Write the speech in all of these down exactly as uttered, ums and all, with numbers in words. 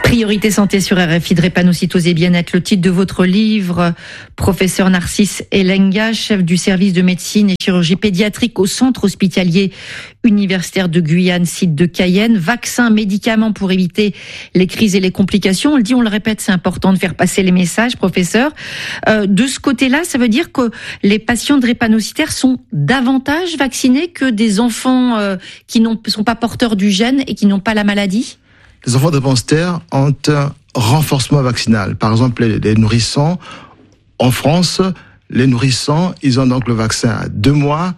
Priorité santé sur R F I, drépanocytose et bien-être, le titre de votre livre, professeur Narcisse Elenga, chef du service de médecine et chirurgie pédiatrique au centre hospitalier universitaire de Guyane, site de Cayenne. Vaccins, médicaments pour éviter les crises et les complications. On le dit, on le répète, c'est important de faire passer les messages, professeur. Euh, de ce côté-là, ça veut dire que les patients drépanocytaires sont davantage vaccinés que des enfants euh, qui ne sont pas porteurs du gène et qui n'ont pas la maladie? Les enfants drépanocytaires ont un renforcement vaccinal. Par exemple, les, les nourrissons, en France, les nourrissons, ils ont donc le vaccin à deux mois,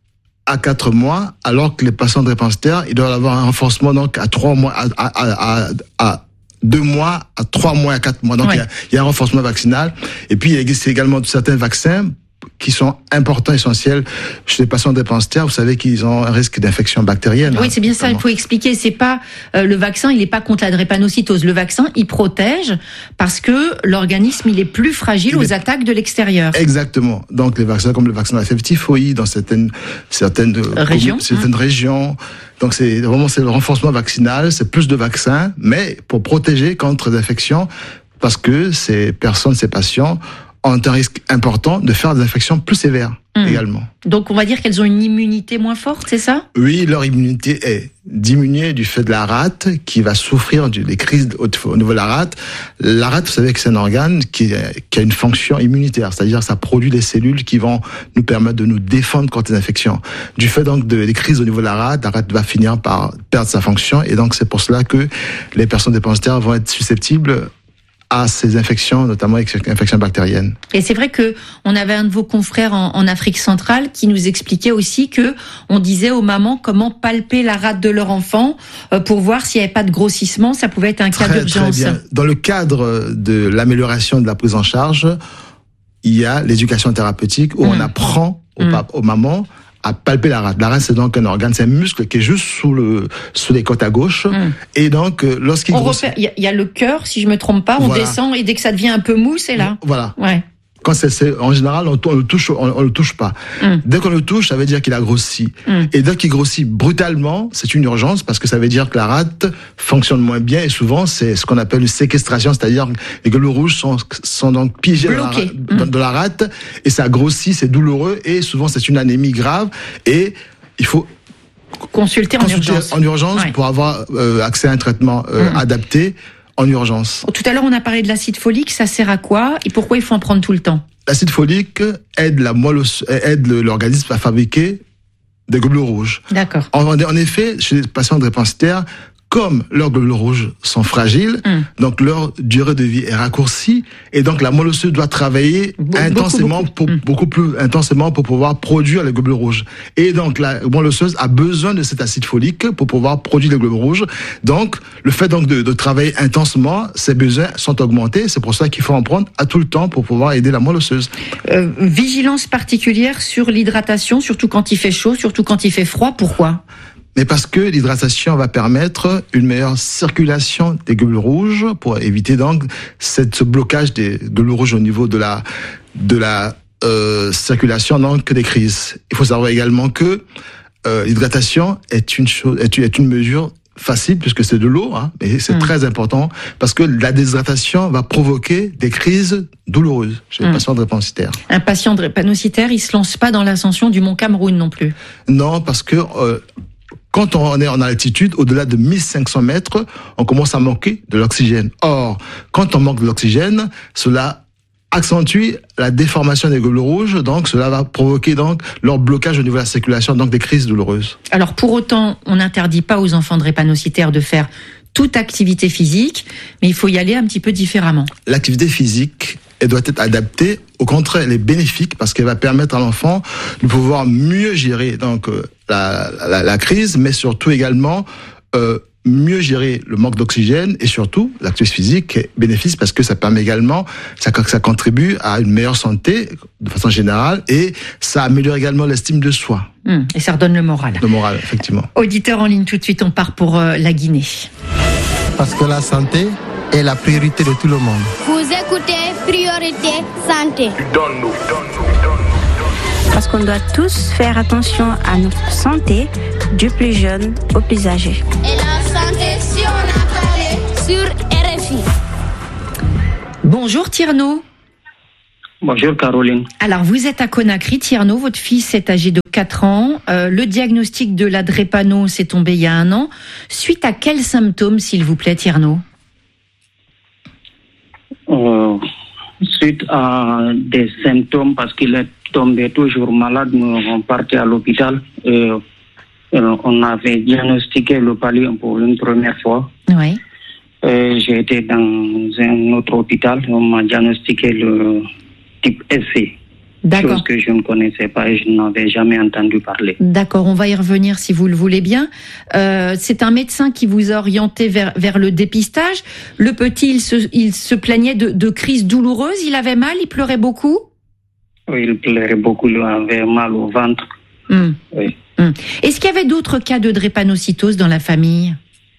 à quatre mois, alors que les patients drépanocytaires, ils doivent avoir un renforcement donc à trois mois, à, à, à, à deux mois, à trois mois, à quatre mois. Donc, ouais. il, y a, il y a un renforcement vaccinal. Et puis, il existe également certains vaccins qui sont importants, essentiels chez les patients drépanocytaires. Vous savez qu'ils ont un risque d'infection bactérienne. Oui, c'est bien notamment. Ça, il faut expliquer. C'est pas, euh, le vaccin, il n'est pas contre la drépanocytose. Le vaccin, il protège parce que l'organisme, il est plus fragile il aux est... attaques de l'extérieur. Exactement. Donc, les vaccins, comme le vaccin de la fièvre typhoïde, dans certaines, certaines régions, certaines hein. régions. Donc, c'est vraiment, c'est le renforcement vaccinal, c'est plus de vaccins, mais pour protéger contre les infections, parce que ces personnes, ces patients, ont un risque important de faire des infections plus sévères mmh. également. Donc on va dire qu'elles ont une immunité moins forte, c'est ça? Oui, leur immunité est diminuée du fait de la rate qui va souffrir des crises au niveau de la rate. La rate, vous savez que c'est un organe qui, qui a une fonction immunitaire, c'est-à-dire ça produit des cellules qui vont nous permettre de nous défendre contre les infections. Du fait donc de, des crises au niveau de la rate, la rate va finir par perdre sa fonction et donc c'est pour cela que les personnes drépanocytaires vont être susceptibles à ces infections, notamment avec ces infections bactériennes. Et c'est vrai que on avait un de vos confrères en, en Afrique centrale qui nous expliquait aussi que on disait aux mamans comment palper la rate de leur enfant euh, pour voir s'il n'y avait pas de grossissement. Ça pouvait être un cas très, d'urgence. Très bien. Dans le cadre de l'amélioration de la prise en charge, il y a l'éducation thérapeutique où mmh. on apprend aux, mmh. aux mamans à palper la rate. La rate, c'est donc un organe, c'est un muscle qui est juste sous le sous les côtes à gauche. Mmh. Et donc, lorsqu'il grossit... Il y, y a le cœur, si je me trompe pas, on voilà. descend et dès que ça devient un peu mou, c'est là. Voilà. Ouais. Quand c'est, c'est en général, on, on le touche, on, on le touche pas. Mm. Dès qu'on le touche, ça veut dire qu'il a grossi. Mm. Et dès qu'il grossit brutalement, c'est une urgence parce que ça veut dire que la rate fonctionne moins bien et souvent c'est ce qu'on appelle une séquestration, c'est-à-dire les globules rouges sont, sont donc piégés dans la, mm. dans, dans la rate et ça grossit, c'est douloureux et souvent c'est une anémie grave et il faut consulter, consulter en urgence, en urgence ouais. pour avoir euh, accès à un traitement euh, mm. adapté. En urgence. Tout à l'heure, on a parlé de l'acide folique. Ça sert à quoi et pourquoi il faut en prendre tout le temps? L'acide folique aide la moelle, aide l'organisme à fabriquer des globules rouges. D'accord. En, en effet, chez les patients drépanocytaires, comme leurs globules rouges sont fragiles, mm. donc leur durée de vie est raccourcie, et donc la moelle osseuse doit travailler Be- intensément, beaucoup, beaucoup. Pour, mm. beaucoup plus intensément pour pouvoir produire les globules rouges. Et donc la moelle osseuse a besoin de cet acide folique pour pouvoir produire les globules rouges. Donc le fait donc de, de travailler intensément, ces besoins sont augmentés. C'est pour ça qu'il faut en prendre à tout le temps pour pouvoir aider la moelle osseuse. Euh, vigilance particulière sur l'hydratation, surtout quand il fait chaud, surtout quand il fait froid. Pourquoi ? Mais parce que l'hydratation va permettre une meilleure circulation des globules rouges pour éviter donc cette, ce blocage des globules rouges au niveau de la de la euh, circulation donc des crises. Il faut savoir également que euh, l'hydratation est une chose est, est une mesure facile puisque c'est de l'eau, hein, mais c'est mmh. très important parce que la déshydratation va provoquer des crises douloureuses chez mmh. les patients drépanocytaires. Un patient drépanocytaire, il se lance pas dans l'ascension du mont Cameroun non plus. Non, parce que euh, quand on est en altitude, au-delà de mille cinq cents mètres, on commence à manquer de l'oxygène. Or, quand on manque de l'oxygène, cela accentue la déformation des globules rouges, donc cela va provoquer donc leur blocage au niveau de la circulation, donc des crises douloureuses. Alors pour autant, on n'interdit pas aux enfants drépanocytaires de faire toute activité physique, mais il faut y aller un petit peu différemment. L'activité physique, elle doit être adaptée. Au contraire, elle est bénéfique parce qu'elle va permettre à l'enfant de pouvoir mieux gérer donc euh, la, la, la crise, mais surtout également euh, mieux gérer le manque d'oxygène et surtout l'activité physique est bénéfique parce que ça permet également, ça, ça contribue à une meilleure santé de façon générale et ça améliore également l'estime de soi. Mmh, et ça redonne le moral. Le moral, effectivement. Auditeur en ligne tout de suite, on part pour euh, la Guinée. Parce que la santé est la priorité de tout le monde. Vous écoutez Priorité Santé. Donne-nous, donne-nous, donne-nous. Parce qu'on doit tous faire attention à notre santé, du plus jeune au plus âgé. Et la santé, si on a parlé sur R F Bonjour Tierno. Bonjour Caroline. Alors vous êtes à Conakry, Tierno, votre fils est âgé de quatre ans. Euh, le diagnostic de la drépano s'est tombé il y a un an. Suite à quels symptômes, s'il vous plaît, Tierno? euh, Suite à des symptômes, parce qu'il est tombé toujours malade, nous on partait à l'hôpital. Euh, euh, on avait diagnostiqué le paludisme pour une première fois. Oui. Euh, j'ai été dans un autre hôpital, on m'a diagnostiqué le type S C. D'accord. Chose que je ne connaissais pas et je n'avais jamais entendu parler. D'accord, on va y revenir si vous le voulez bien. Euh, c'est un médecin qui vous a orienté vers, vers le dépistage. Le petit, il se, il se plaignait de, de crises douloureuses, il avait mal, il pleurait beaucoup? Oui, il pleurait beaucoup, il avait mal au ventre. Mmh. Oui. Mmh. Est-ce qu'il y avait d'autres cas de drépanocytose dans la famille?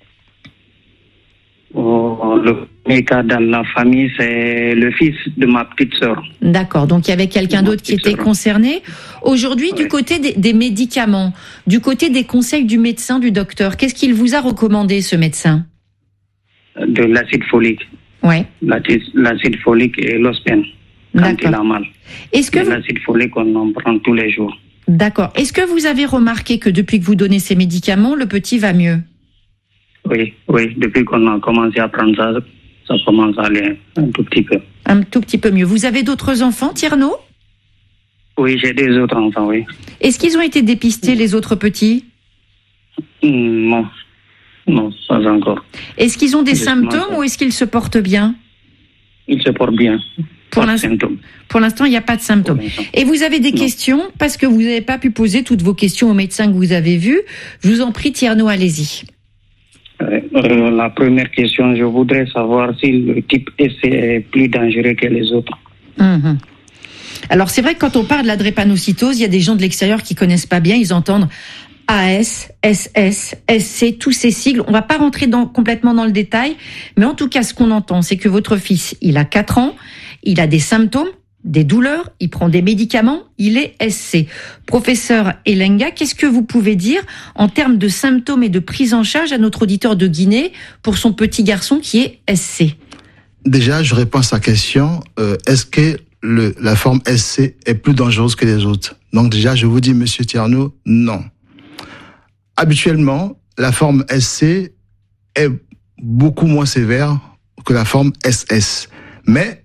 Oh, le premier cas dans la famille, c'est le fils de ma petite sœur. D'accord, donc il y avait quelqu'un d'autre qui était concerné. Aujourd'hui, Oui. du côté des, des médicaments, du côté des conseils du médecin, du docteur, qu'est-ce qu'il vous a recommandé, ce médecin? De l'acide folique. Ouais. L'acide, l'acide folique et l'ospène, quand D'accord. il a mal. Est-ce que Et vous... l'acide folique, on en prend tous les jours. D'accord. Est-ce que vous avez remarqué que depuis que vous donnez ces médicaments, le petit va mieux? Oui, oui, depuis qu'on a commencé à prendre ça, ça commence à aller un tout petit peu. Un tout petit peu mieux. Vous avez d'autres enfants, Tierno? Oui, j'ai des autres enfants, oui. Est-ce qu'ils ont été dépistés, les autres petits? Mm, Non, non, pas encore. Est-ce qu'ils ont des Justement, symptômes ça. ou est-ce qu'ils se portent bien? Ils se portent bien. Pour Pas de l'instant- symptômes. Pour l'instant, il n'y a pas de symptômes. Pour l'instant. Et vous avez des Non. questions parce que vous n'avez pas pu poser toutes vos questions au médecin que vous avez vu. Je vous en prie, Tierno, allez-y. Euh, euh, la première question, je voudrais savoir si le type S C est plus dangereux que les autres. Mhm. Alors c'est vrai que quand on parle de la drépanocytose, il y a des gens de l'extérieur qui connaissent pas bien, ils entendent A S, S S, S C, tous ces sigles. On va pas rentrer dans, complètement dans le détail, mais en tout cas, ce qu'on entend, c'est que votre fils, il a quatre ans, il a des symptômes, des douleurs, il prend des médicaments, il est S C. Professeur Elenga, qu'est-ce que vous pouvez dire en termes de symptômes et de prise en charge à notre auditeur de Guinée pour son petit garçon qui est S C? Déjà, je réponds à sa question. Euh, est-ce que le, la forme S C est plus dangereuse que les autres? Donc déjà, je vous dis, Monsieur Tierno, non. Habituellement, la forme S C est beaucoup moins sévère que la forme S S. Mais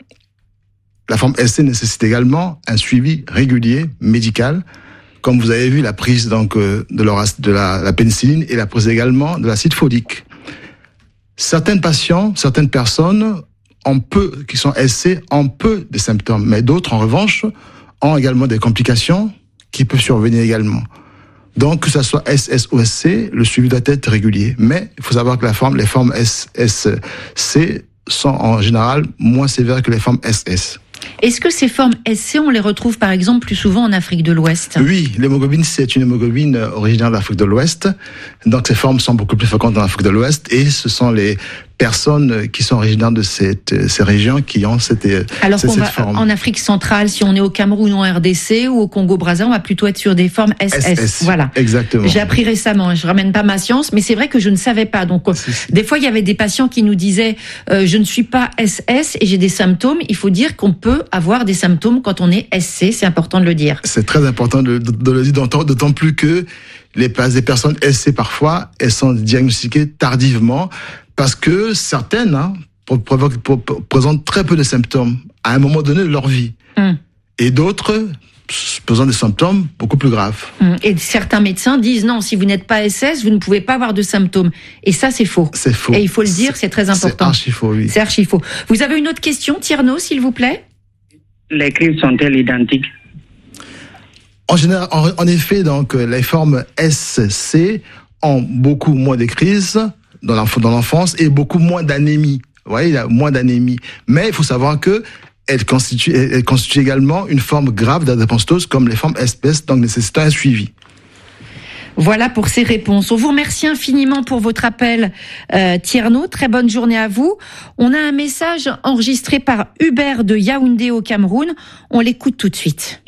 la forme S C nécessite également un suivi régulier médical. Comme vous avez vu, la prise donc euh, de, leur, de la, la pénicilline et la prise également de l'acide folique. Certaines patients, certaines personnes ont peu, qui sont S C, ont peu de symptômes, mais d'autres, en revanche, ont également des complications qui peuvent survenir également. Donc, que ce soit S S ou S C, le suivi doit être régulier. Mais il faut savoir que la forme, les formes S S C sont en général moins sévères que les formes S S. Est-ce que ces formes S C, on les retrouve par exemple plus souvent en Afrique de l'Ouest? Oui, l'hémoglobine, c'est une hémoglobine originaire d'Afrique de l'Ouest. Donc, ces formes sont beaucoup plus fréquentes en Afrique de l'Ouest et ce sont les personnes qui sont originaires de cette, ces régions qui ont cette, Alors cette, qu'on cette va forme. en Afrique centrale, si on est au Cameroun ou en R D C ou au Congo-Brazza, on va plutôt être sur des formes S S. S S, Voilà. exactement. J'ai appris récemment, je ramène pas ma science, mais c'est vrai que je ne savais pas. Donc, Si, si. des fois, il y avait des patients qui nous disaient euh, je ne suis pas S S et j'ai des symptômes. Il faut dire qu'on peut avoir des symptômes quand on est S C, c'est important de le dire. C'est très important de, de, de le dire, d'autant, d'autant plus que les, les personnes S C, parfois, elles sont diagnostiquées tardivement parce que certaines hein, provoquent, pro- pro- présentent très peu de symptômes à un moment donné de leur vie. Hum. Et d'autres présentent des symptômes beaucoup plus graves. Hum. Et certains médecins disent non, si vous n'êtes pas S S, vous ne pouvez pas avoir de symptômes. Et ça, c'est faux. C'est faux. Et il faut le dire, c'est très important. C'est archi faux, oui. C'est archi faux. Vous avez une autre question, Tierno, s'il vous plaît? Les crises sont-elles identiques? En général, en, en effet, donc, les formes S C ont beaucoup moins de crises dans l'enf- dans l'enfance et beaucoup moins d'anémie. Vous voyez, il y a moins d'anémie. Mais il faut savoir que elle constitue, elle, elle constitue également une forme grave d'adrépanocytose comme les formes S P S, donc nécessitant un suivi. Voilà pour ces réponses. On vous remercie infiniment pour votre appel, euh, Tierno. Très bonne journée à vous. On a un message enregistré par Hubert de Yaoundé au Cameroun. On l'écoute tout de suite.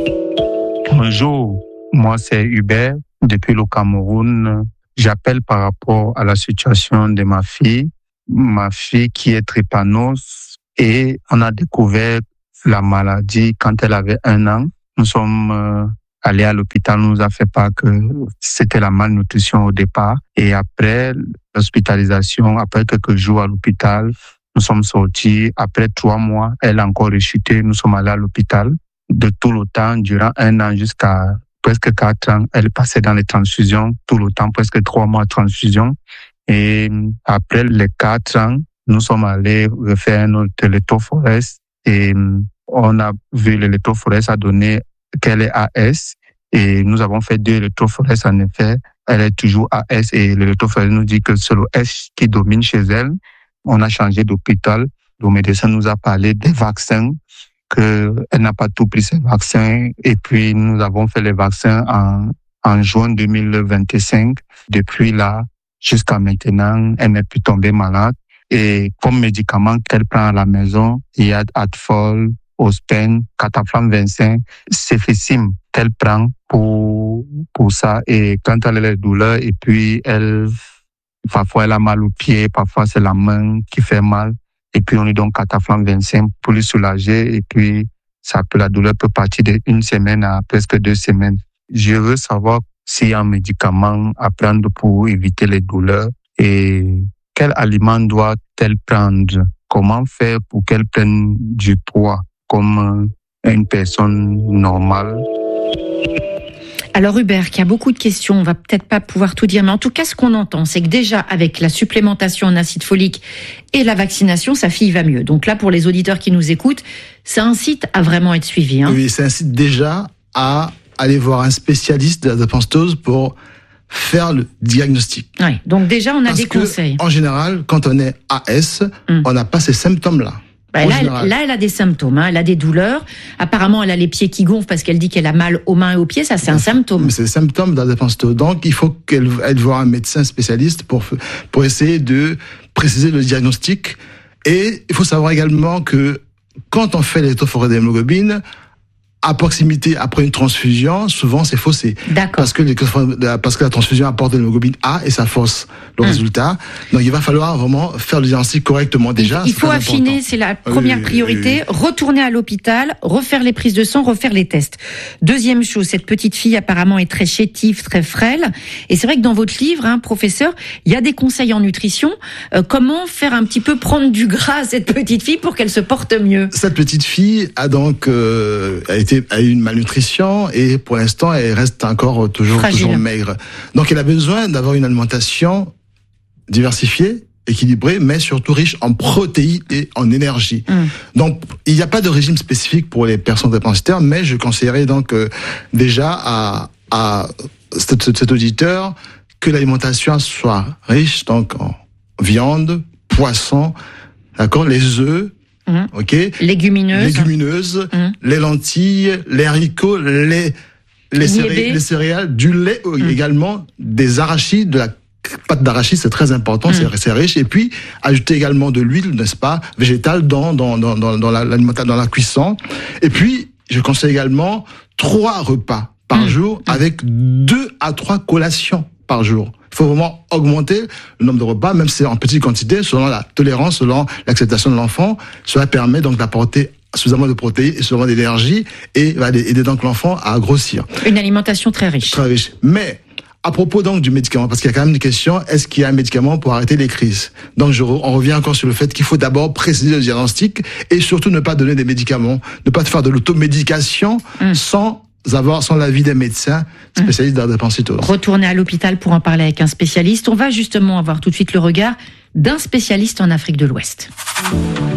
Bonjour, moi c'est Hubert depuis le Cameroun. J'appelle par rapport à la situation de ma fille. Ma fille qui est trépanose Et on a découvert la maladie quand elle avait un an. Nous sommes euh, allés à l'hôpital, on nous a fait part que c'était la malnutrition au départ. Et après l'hospitalisation, après quelques jours à l'hôpital, nous sommes sortis. Après trois mois, elle a encore rechuté. Nous sommes allés à l'hôpital. De tout le temps, durant un an jusqu'à presque quatre ans, elle passait dans les transfusions, tout le temps, presque trois mois de transfusion. Et après les quatre ans, nous sommes allés refaire un autre électrophorèse et on a vu l'électrophorèse a donné qu'elle est A S et nous avons fait deux électrophorèses en effet. Elle est toujours A S et l'électrophorèse nous dit que c'est le S qui domine chez elle. On a changé d'hôpital. Le médecin nous a parlé des vaccins, qu'elle n'a pas tout pris ces vaccins et puis nous avons fait les vaccins en, en juin deux mille vingt-cinq. Depuis là, jusqu'à maintenant, elle n'est plus tombée malade. Et comme médicament qu'elle prend à la maison, il y a Adfol, Ospen, Cataflam vingt-cinq, Cefixime qu'elle prend pour, pour ça. Et quand elle a les douleurs, et puis elle, parfois elle a mal au pied, parfois c'est la main qui fait mal. Et puis on lui donne Cataflam vingt-cinq pour lui soulager. Et puis ça peut, la douleur peut partir d'une semaine à presque deux semaines. Je veux savoir s'il y a un médicament à prendre pour éviter les douleurs et quel aliment doit-elle prendre? Comment faire pour qu'elle prenne du poids comme une personne normale? Alors Hubert, qui a beaucoup de questions, on va peut-être pas pouvoir tout dire, mais en tout cas, ce qu'on entend, c'est que déjà, avec la supplémentation en acide folique et la vaccination, sa fille va mieux. Donc là, pour les auditeurs qui nous écoutent, ça incite à vraiment être suivi. Hein. Oui, ça incite déjà à aller voir un spécialiste de la drépanocytose pour faire le diagnostic. Oui, donc déjà, on a Parce des que, conseils. En général, quand on est A S, mm. on n'a pas ces symptômes-là. Bah là, elle, là, elle a des symptômes, hein. Elle a des douleurs. Apparemment, elle a les pieds qui gonflent parce qu'elle dit qu'elle a mal aux mains et aux pieds. Ça, c'est un symptôme. C'est des symptômes de la drépanocytose. Donc, il faut qu'elle aille voir un médecin spécialiste pour, pour essayer de préciser le diagnostic. Et il faut savoir également que quand on fait l'électrophorèse d'hémoglobine, à proximité, après une transfusion, souvent c'est faussé. D'accord. Parce que, les, parce que la transfusion apporte l'hémoglobine A et ça fausse le mmh. résultat. Donc il va falloir vraiment faire le diagnostic correctement déjà. Il faut affiner, important. C'est la première oui, priorité. Oui, oui. Retourner à l'hôpital, refaire les prises de sang, refaire les tests. Deuxième chose, cette petite fille apparemment est très chétive, très frêle. Et c'est vrai que dans votre livre, hein, professeur, il y a des conseils en nutrition. Euh, comment faire un petit peu prendre du gras à cette petite fille pour qu'elle se porte mieux? Cette petite fille a donc euh, a été a eu une malnutrition et pour l'instant elle reste encore toujours, toujours maigre. Donc elle a besoin d'avoir une alimentation diversifiée, équilibrée, mais surtout riche en protéines et en énergie. Mmh. Donc il n'y a pas de régime spécifique pour les personnes drépanocytaires, mais je conseillerais donc euh, déjà à, à cet, cet auditeur que l'alimentation soit riche donc en viande, poisson, d'accord, les œufs. Mmh. Ok. Légumineuses. Légumineuses, mmh. les lentilles, les haricots, les les, céré- les céréales, du lait mmh. également, des arachides, de la pâte d'arachide, c'est très important, mmh. c'est, c'est riche. Et puis ajouter également de l'huile, n'est-ce pas, végétale dans dans dans dans, dans la dans la cuisson. Et puis je conseille également trois repas par mmh. jour avec deux à trois collations par jour. Il faut vraiment augmenter le nombre de repas, même si c'est en petite quantité, selon la tolérance, selon l'acceptation de l'enfant. Cela permet donc d'apporter suffisamment de protéines et suffisamment d'énergie et va aider donc l'enfant à grossir. Une alimentation très riche. Très riche. Mais à propos donc du médicament, parce qu'il y a quand même une question, est-ce qu'il y a un médicament pour arrêter les crises? Donc je, on revient encore sur le fait qu'il faut d'abord préciser le diagnostic et surtout ne pas donner des médicaments, ne pas faire de l'automédication mmh. sans avoir sans l'avis des médecins spécialistes mmh. de la drépanocytose. Retourner à l'hôpital pour en parler avec un spécialiste. On va justement avoir tout de suite le regard d'un spécialiste en Afrique de l'Ouest.